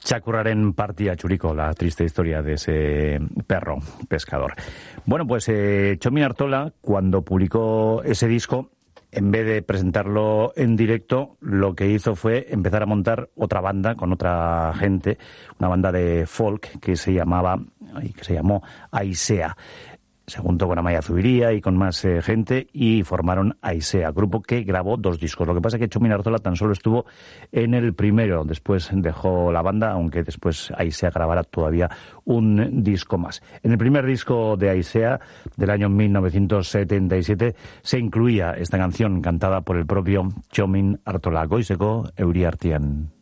Txakurraren partia Churico, la triste historia de ese perro pescador. Bueno, pues Txomin Artola, cuando publicó ese disco, en vez de presentarlo en directo, lo que hizo fue empezar a montar otra banda con otra gente, una banda de folk que se llamó Aisea. Se juntó con Amaya Zubiría y con más gente y formaron Aisea, grupo que grabó 2 discos. Lo que pasa es que Txomin Artola tan solo estuvo en el primero, después dejó la banda, aunque después Aisea grabara todavía un disco más. En el primer disco de Aisea, del año 1977, se incluía esta canción cantada por el propio Txomin Artola, Goizeko Euri Artean.